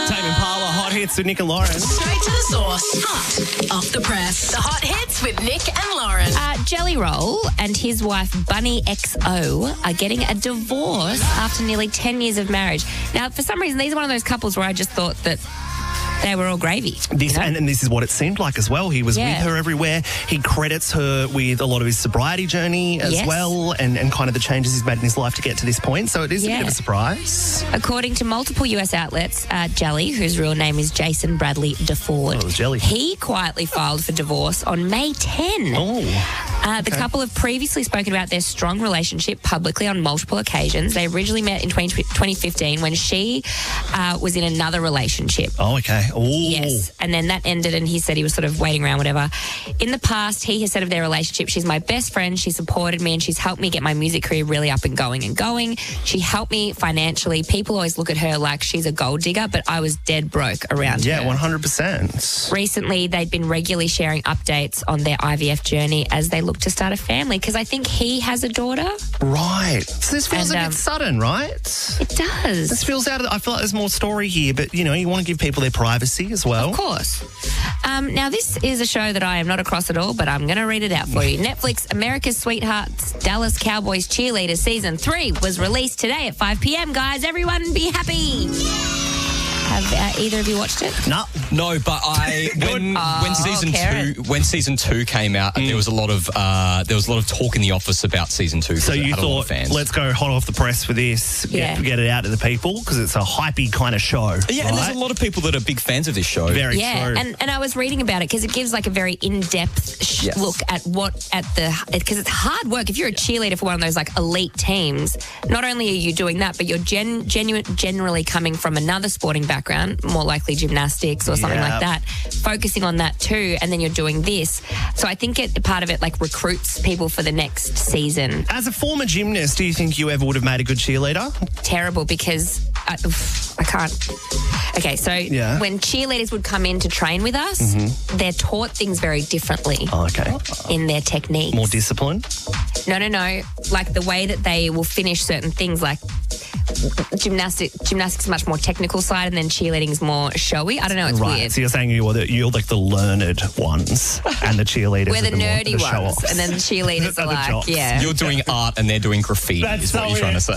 Tame Impala, Hot Hits with Nick and Lauren. Straight to the source. Hot off the press. The Hot Hits with Nick and Lauren. Jelly Roll and his wife Bunny XO are getting a divorce after nearly 10 years of marriage. Now, for some reason, these are one of those couples where I just thought that they were all gravy. And this is what it seemed like as well. He was with her everywhere. He credits her with a lot of his sobriety journey as well and kind of the changes he's made in his life to get to this point. So it is a bit of a surprise. According to multiple US outlets, Jelly, whose real name is Jason Bradley DeFord, Jelly. He quietly filed for divorce on May 10. The couple have previously spoken about their strong relationship publicly on multiple occasions. They originally met in 2015 when she was in another relationship. Oh, okay. Ooh. Yes. And then that ended and he said he was sort of waiting around, whatever. In the past, he has said of their relationship, she's my best friend, she supported me and she's helped me get my music career really up and going. She helped me financially. People always look at her like she's a gold digger, but I was dead broke around her. Yeah, 100%. Recently, they'd been regularly sharing updates on their IVF journey as they look to start a family because I think he has a daughter. Right. So this feels a bit sudden, right? It does. This feels out of... I feel like there's more story here, but, you know, you want to give people their privacy as well. Of course. Now, this is a show that I am not across at all, but I'm going to read it out for you. Netflix America's Sweethearts Dallas Cowboys Cheerleader Season 3 was released today at 5 p.m, guys. Everyone be happy. Have either of you watched it? No, but when season two came out, there was a lot of talk in the office about season 2. So you thought, let's go hot off the press for this, get it out to the people because it's a hypey kind of show. Yeah, and there's a lot of people that are big fans of this show. Very true. And I was reading about it because it gives like a very in-depth look at because it's hard work. If you're a cheerleader for one of those like elite teams, not only are you doing that, but you're generally coming from another sporting background, more likely gymnastics or something like that, focusing on that too, and then you're doing this. So I think part of it like recruits people for the next season. As a former gymnast, do you think you ever would have made a good cheerleader? Terrible, because I can't. Okay, so when cheerleaders would come in to train with us, they're taught things very differently in their techniques. More discipline? No. Like the way that they will finish certain things, like gymnastics is much more technical side, and then cheerleading is more showy. I don't know, it's weird. So you're saying you're like the learned ones, and the cheerleaders we're the ones, nerdy ones, and then the cheerleaders are like, you're doing art and they're doing graffiti. Is what you're trying to say.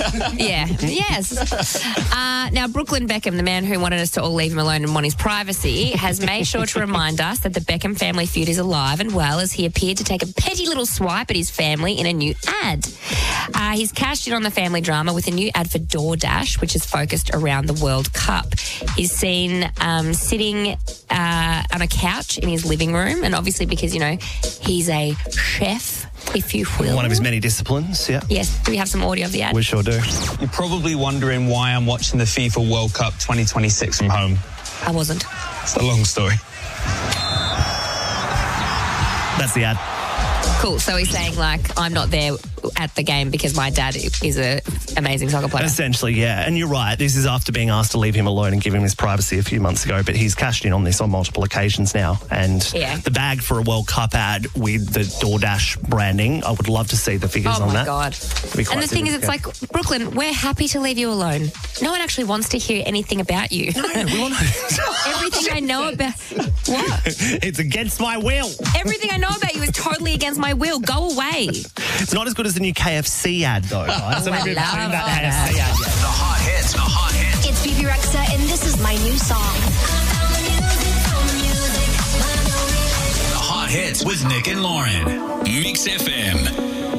Yes. Now, Brooklyn Beckham, the man who wanted us to all leave him alone and want his privacy, has made sure to remind us that the Beckham family feud is alive and well, as he appeared to take a petty little swipe at his family in a new ad. He's cashed in on the family drama with a new ad for DoorDash, which is focused around the World Cup. He's seen sitting on a couch in his living room, and obviously because, you know, he's a chef, if you will. One of his many disciplines, Yes. Do we have some audio of the ad? We sure do. You're probably wondering why I'm watching the FIFA World Cup 2026 from home. I wasn't. It's a long story. That's the ad. Cool. So he's saying, like, I'm not there at the game because my dad is an amazing soccer player. Essentially, yeah. And you're right. This is after being asked to leave him alone and give him his privacy a few months ago. But he's cashed in on this on multiple occasions now. And the bag for a World Cup ad with the DoorDash branding, I would love to see the figures on that. Oh, my God. And the thing is, it's like, Brooklyn, we're happy to leave you alone. No one actually wants to hear anything about you. No, we want Everything I know about... What? It's against my will. Everything I know about you is totally against my will. Go away. It's not as good as the new KFC ad, though, guys. I love that KFC ad. The Hot Hits. The Hot Hits. It's Bibi Rexa, and this is my new song. The Hot Hits with Nick and Lauren. Mix FM.